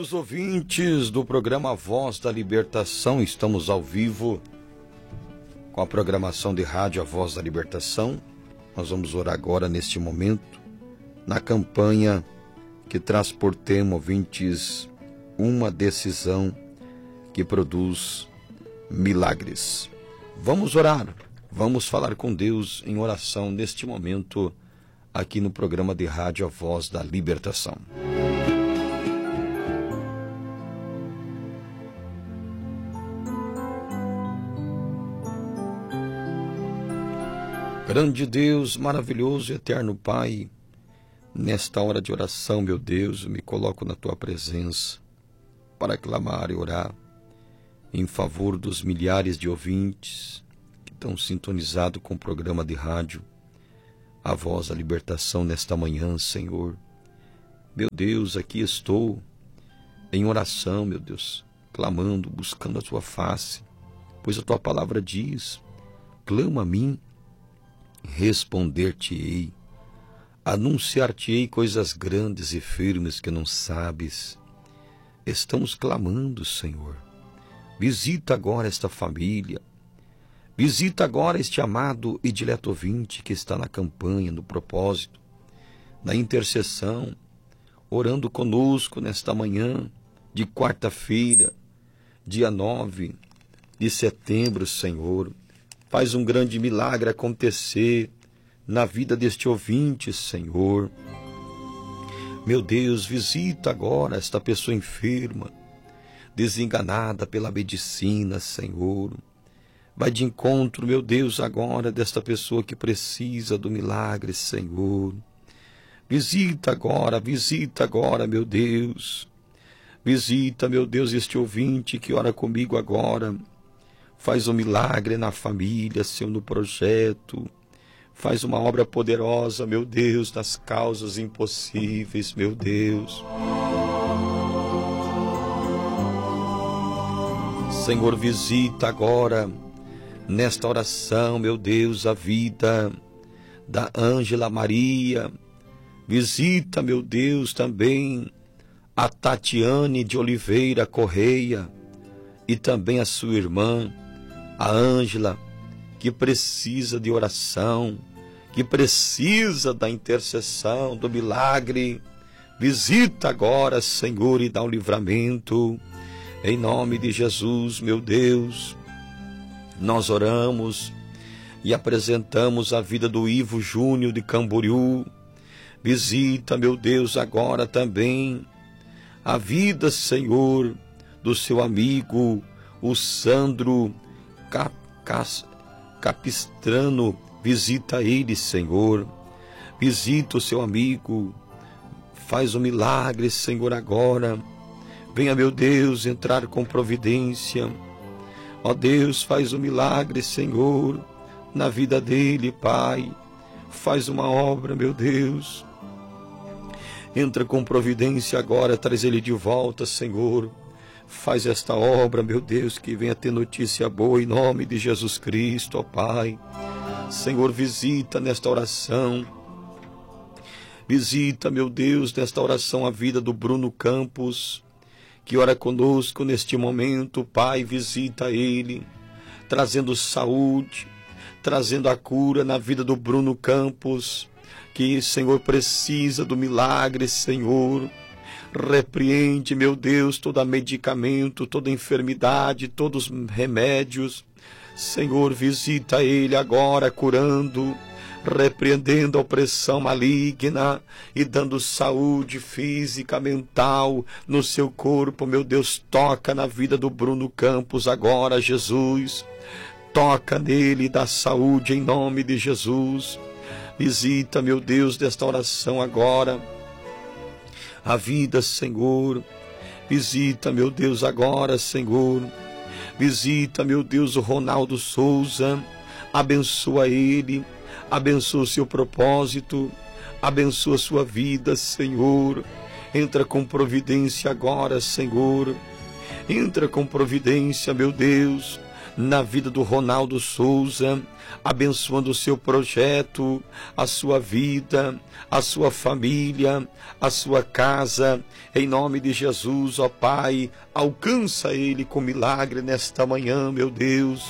Queridos ouvintes do programa Voz da Libertação, estamos ao vivo com a programação de rádio A Voz da Libertação. Nós vamos orar agora, neste momento, na campanha que traz por tema, ouvintes, uma decisão que produz milagres. Vamos orar, vamos falar com Deus em oração neste momento, aqui no programa de rádio A Voz da Libertação. Grande Deus, maravilhoso e eterno Pai, nesta hora de oração, meu Deus, me coloco na Tua presença para clamar e orar em favor dos milhares de ouvintes que estão sintonizados com o programa de rádio A Voz da Libertação nesta manhã, Senhor. Meu Deus, aqui estou em oração, meu Deus, clamando, buscando a Tua face, pois a Tua palavra diz: clama a mim, responder-te-ei, anunciar-te-ei coisas grandes e firmes que não sabes. Estamos clamando, Senhor. Visita agora esta família, visita agora este amado e dileto ouvinte que está na campanha, no propósito, na intercessão, orando conosco nesta manhã de quarta-feira, dia 9 de setembro, Senhor. Faz um grande milagre acontecer na vida deste ouvinte, Senhor. Meu Deus, visita agora esta pessoa enferma, desenganada pela medicina, Senhor. Vai de encontro, meu Deus, agora desta pessoa que precisa do milagre, Senhor. Visita agora, meu Deus. Visita, meu Deus, este ouvinte que ora comigo agora. Faz um milagre na família, Senhor, no projeto. Faz uma obra poderosa, meu Deus, nas causas impossíveis, meu Deus. Senhor, visita agora, nesta oração, meu Deus, a vida da Ângela Maria. Visita, meu Deus, também a Tatiane de Oliveira Correia e também a sua irmã, a Ângela, que precisa de oração, que precisa da intercessão, do milagre. Visita agora, Senhor, e dá um livramento. Em nome de Jesus, meu Deus, nós oramos e apresentamos a vida do Ivo Júnior de Camboriú. Visita, meu Deus, agora também a vida, Senhor, do seu amigo, o Sandro Capistrano. Visita ele, Senhor. Visita o seu amigo. Faz um milagre, Senhor, agora. Venha, meu Deus, entrar com providência. Ó Deus, faz um milagre, Senhor, na vida dele, Pai. Faz uma obra, meu Deus. Entra com providência agora, traz ele de volta, Senhor. Faz esta obra, meu Deus, que venha ter notícia boa em nome de Jesus Cristo, ó Pai. Senhor, visita nesta oração. Visita, meu Deus, nesta oração a vida do Bruno Campos, que ora conosco neste momento, Pai. Visita ele, trazendo saúde, trazendo a cura na vida do Bruno Campos, que, Senhor, precisa do milagre, Senhor. Repreende, meu Deus, todo medicamento, toda enfermidade, todos os remédios. Senhor, visita ele agora, curando, repreendendo a opressão maligna e dando saúde física, mental no seu corpo. Meu Deus, toca na vida do Bruno Campos agora, Jesus. Toca nele e dá saúde em nome de Jesus. Visita, meu Deus, desta oração agora a vida, Senhor. Visita, meu Deus, agora, Senhor. Visita, meu Deus, o Ronaldo Souza. Abençoa ele, abençoa o seu propósito, abençoa a sua vida, Senhor. Entra com providência agora, Senhor. Entra com providência, meu Deus, na vida do Ronaldo Souza, abençoando o seu projeto, a sua vida, a sua família, a sua casa, em nome de Jesus, ó Pai, alcança ele com milagre nesta manhã, meu Deus.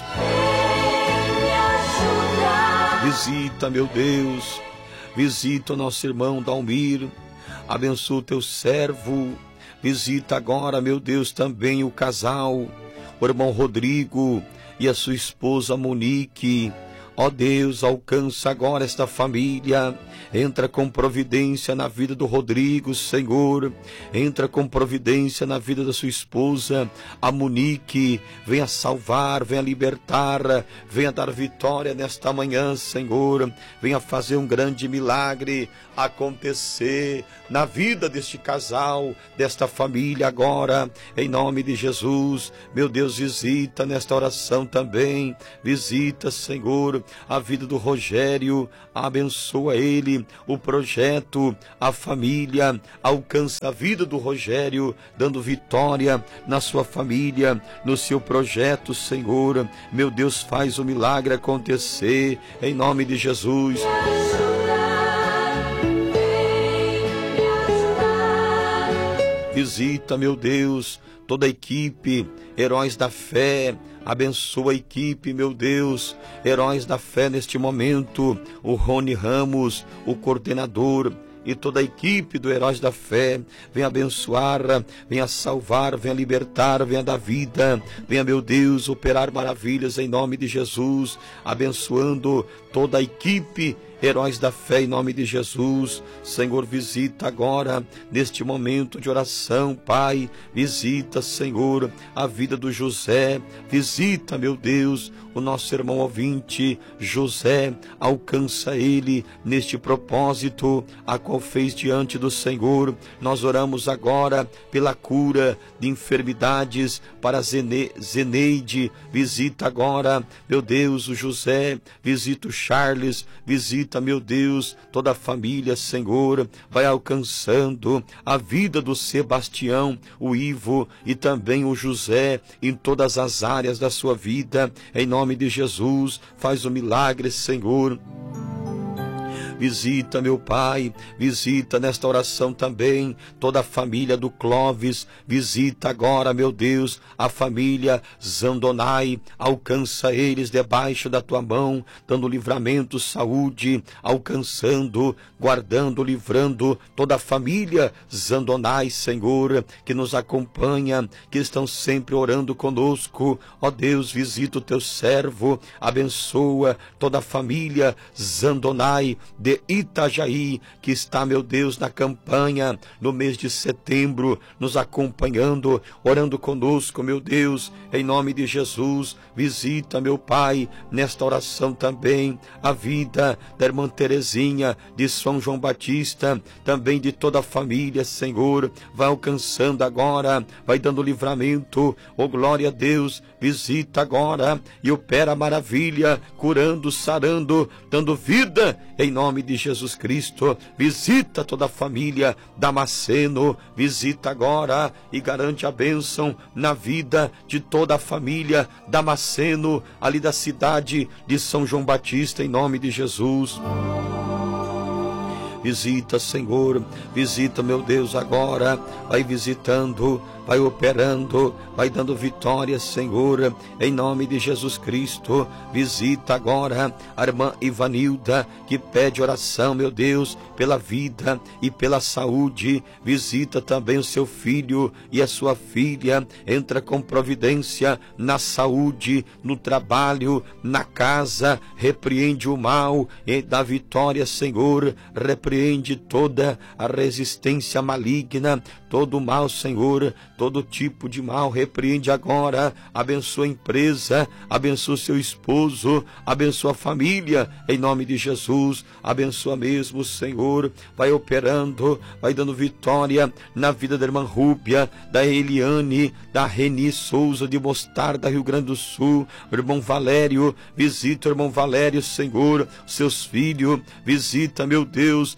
Visita, meu Deus, visita o nosso irmão Dalmir, abençoa o teu servo, visita agora, meu Deus, também o casal, o irmão Rodrigo e a sua esposa Monique. Ó Deus, alcança agora esta família, entra com providência na vida do Rodrigo, Senhor, entra com providência na vida da sua esposa, a Monique, venha salvar, venha libertar, venha dar vitória nesta manhã, Senhor, venha fazer um grande milagre acontecer na vida deste casal, desta família agora, em nome de Jesus. Meu Deus, visita nesta oração também, visita, Senhor, a vida do Rogério, abençoa ele, o projeto, a família, alcança a vida do Rogério, dando vitória na sua família, no seu projeto, Senhor. Meu Deus, faz o milagre acontecer, em nome de Jesus. Visita, meu Deus, toda a equipe, Heróis da Fé, abençoa a equipe, meu Deus, Heróis da Fé neste momento, o Rony Ramos, o coordenador, e toda a equipe do Heróis da Fé, venha abençoar, venha salvar, venha libertar, venha dar vida, venha, meu Deus, operar maravilhas em nome de Jesus, abençoando toda a equipe Heróis da Fé, em nome de Jesus. Senhor, visita agora, neste momento de oração, Pai, visita, Senhor, a vida do José, visita, meu Deus, o nosso irmão ouvinte, José, alcança ele neste propósito, a qual fez diante do Senhor. Nós oramos agora pela cura de enfermidades para Zeneide, visita agora, meu Deus, o José, visita o Charles, visita, meu Deus, toda a família, Senhor, vai alcançando a vida do Sebastião, o Ivo e também o José, em todas as áreas da sua vida, em nome de Jesus, faz o milagre, Senhor. Visita, meu Pai, visita nesta oração também toda a família do Clóvis, visita agora, meu Deus, a família Zandonai, alcança eles debaixo da tua mão, dando livramento, saúde, alcançando, guardando, livrando toda a família Zandonai, Senhor, que nos acompanha, que estão sempre orando conosco. Ó Deus, visita o teu servo, abençoa toda a família Zandonai de Itajaí, que está, meu Deus, na campanha no mês de setembro, nos acompanhando, orando conosco, meu Deus, em nome de Jesus. Visita, meu Pai, nesta oração também a vida da irmã Terezinha de São João Batista, também de toda a família, Senhor, vai alcançando agora, vai dando livramento, oh glória a Deus, visita agora e opera maravilha, curando, sarando, dando vida, em nome de Jesus Cristo. Visita toda a família Damasceno, visita agora e garante a bênção na vida de toda a família Damasceno, ali da cidade de São João Batista, em nome de Jesus. Visita, Senhor, visita, meu Deus, agora, vai visitando, vai operando, vai dando vitória, Senhor, em nome de Jesus Cristo. Visita agora a irmã Ivanilda, que pede oração, meu Deus, pela vida e pela saúde. Visita também o seu filho e a sua filha, entra com providência na saúde, no trabalho, na casa, repreende o mal e dá vitória, Senhor, repreende toda a resistência maligna, todo o mal, Senhor, todo tipo de mal, repreende agora, abençoa a empresa, abençoa seu esposo, abençoa a família, em nome de Jesus, abençoa mesmo, Senhor, vai operando, vai dando vitória na vida da irmã Rúbia, da Eliane, da Reni Souza de Mostarda, Rio Grande do Sul, o irmão Valério, visita o irmão Valério, Senhor, seus filhos, visita, meu Deus,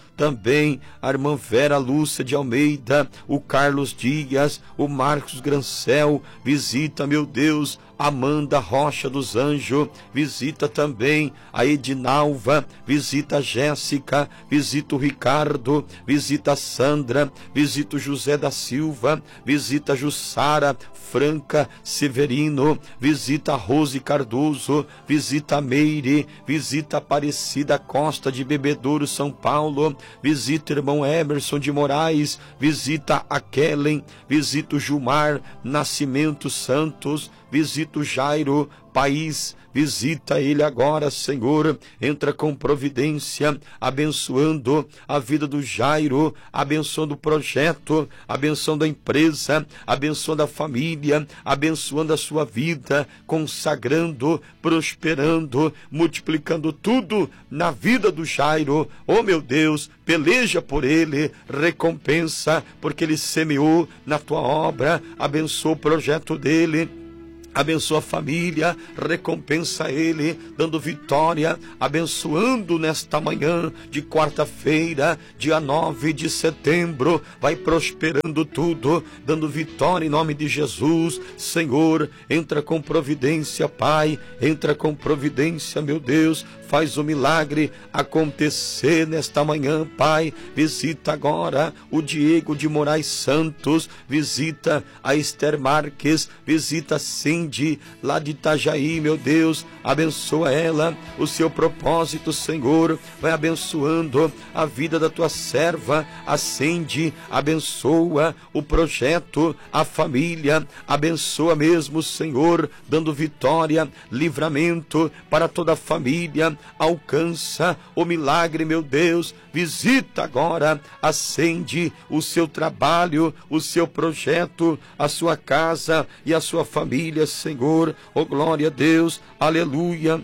também a irmã Vera Lúcia de Almeida, o Carlos Dias, o Marcos Grancel, visita, meu Deus, Amanda Rocha dos Anjos, visita também a Edinalva, visita a Jéssica, visita o Ricardo, visita a Sandra, visita o José da Silva, visita a Jussara Franca Severino, visita a Rose Cardoso, visita a Meire, visita a Aparecida Costa de Bebedouro, São Paulo, visita o irmão Emerson de Moraes, visita a Kellen, visita o Gilmar Nascimento Santos, visita o Jairo País, visita ele agora, Senhor, entra com providência, abençoando a vida do Jairo, abençoando o projeto, abençoando a empresa, abençoando a família, abençoando a sua vida, consagrando, prosperando, multiplicando tudo na vida do Jairo. Oh meu Deus, peleja por ele, recompensa, porque ele semeou na tua obra, abençoa o projeto dele, abençoa a família, recompensa ele, dando vitória, abençoando nesta manhã de quarta-feira, dia 9 de setembro, vai prosperando tudo, dando vitória em nome de Jesus. Senhor, entra com providência, Pai, entra com providência, meu Deus, faz o milagre acontecer nesta manhã, Pai. Visita agora o Diego de Moraes Santos, visita a Esther Marques, visita Cindy lá de Itajaí, meu Deus, abençoa ela, o seu propósito, Senhor, vai abençoando a vida da tua serva, a Cindy, abençoa o projeto, a família, abençoa mesmo, Senhor, dando vitória, livramento para toda a família, alcança o milagre, meu Deus, visita agora, acende o seu trabalho, o seu projeto, a sua casa e a sua família, Senhor. Oh, glória a Deus, aleluia.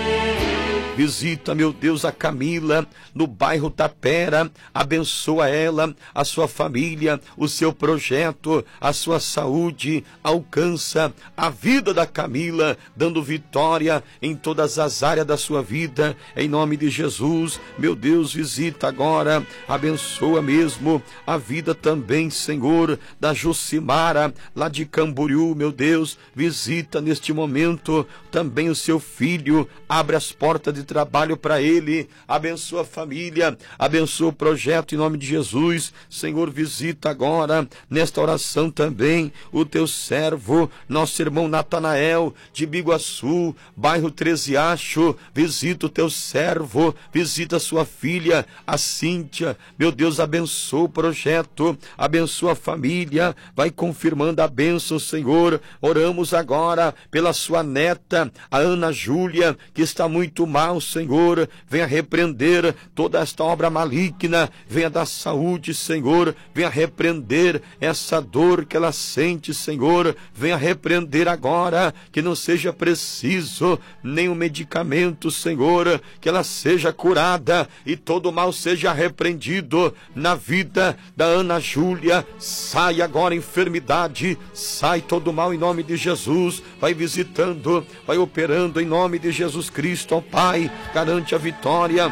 Visita, meu Deus, a Camila no bairro Tapera, abençoa ela, a sua família, o seu projeto, a sua saúde, alcança a vida da Camila, dando vitória em todas as áreas da sua vida, em nome de Jesus. Meu Deus, visita agora, abençoa mesmo a vida também, Senhor, da Jucimara, lá de Camboriú, meu Deus, visita neste momento também o seu filho, abre as portas de trabalho para ele, abençoa a família, abençoa o projeto em nome de Jesus. Senhor, visita agora nesta oração também o teu servo, nosso irmão Natanael de Biguaçu, bairro Treziacho, visita o teu servo, visita a sua filha, a Cíntia, meu Deus, abençoa o projeto, abençoa a família, vai confirmando a bênção, Senhor. Oramos agora pela sua neta, a Ana Júlia, que está muito mal, Senhor, venha repreender toda esta obra maligna, venha dar saúde, Senhor, venha repreender essa dor que ela sente, Senhor, venha repreender agora, que não seja preciso nenhum medicamento, Senhor, que ela seja curada e todo mal seja repreendido na vida da Ana Júlia. Sai agora enfermidade, sai todo mal em nome de Jesus, vai visitando, vai operando em nome de Jesus Cristo, ó Pai, garante a vitória,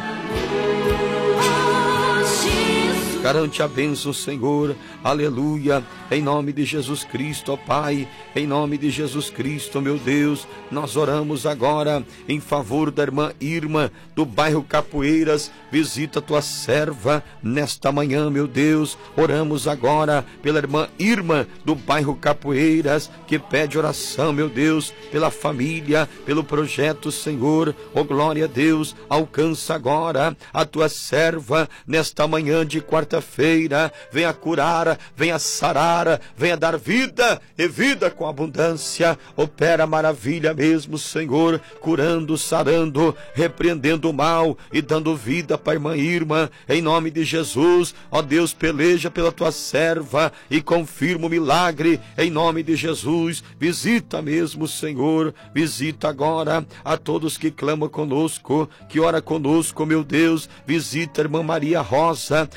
garante a bênção, Senhor, aleluia, em nome de Jesus Cristo, ó Pai, em nome de Jesus Cristo, meu Deus, nós oramos agora em favor da irmã Irma, do bairro Capoeiras, visita a tua serva nesta manhã, meu Deus, oramos agora pela irmã Irma, do bairro Capoeiras, que pede oração, meu Deus, pela família, pelo projeto, Senhor, oh glória a Deus, alcança agora a tua serva nesta manhã de quarta-feira, venha curar, venha sarar, venha dar vida e vida com abundância, opera maravilha mesmo, Senhor, curando, sarando, repreendendo o mal e dando vida para a irmã Irma, em nome de Jesus. Ó Deus, peleja pela tua serva e confirma o milagre, em nome de Jesus. Visita mesmo, Senhor, visita agora a todos que clamam conosco, que ora conosco, meu Deus, visita a irmã Maria Rosa, da cidade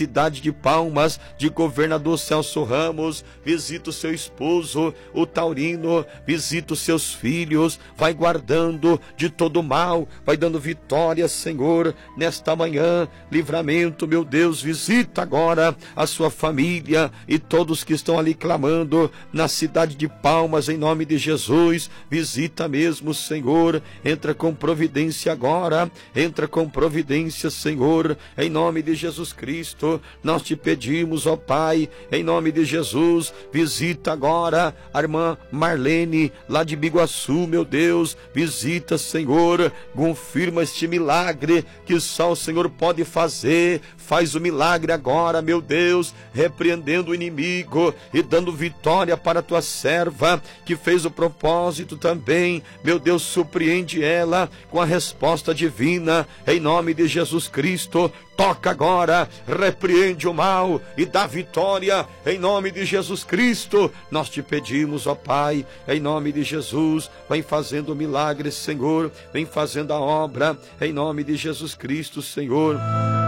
cidade de Palmas, de governador Celso Ramos. Visita o seu esposo, o Taurino, visita os seus filhos, vai guardando de todo mal, vai dando vitória, Senhor, nesta manhã, livramento, meu Deus. Visita agora a sua família e todos que estão ali clamando na cidade de Palmas, em nome de Jesus. Visita mesmo, Senhor, entra com providência agora, entra com providência, Senhor, em nome de Jesus Cristo. Nós te pedimos, ó Pai, em nome de Jesus, visita agora a irmã Marlene, lá de Biguaçu, meu Deus. Visita, Senhor, confirma este milagre que só o Senhor pode fazer. Faz o milagre agora, meu Deus, repreendendo o inimigo e dando vitória para a tua serva, que fez o propósito também. Meu Deus, surpreende ela com a resposta divina, em nome de Jesus Cristo. Toca agora, repreende o mal e dá vitória, em nome de Jesus Cristo. Nós te pedimos, ó Pai, em nome de Jesus, vem fazendo milagres, Senhor, vem fazendo a obra, em nome de Jesus Cristo, Senhor.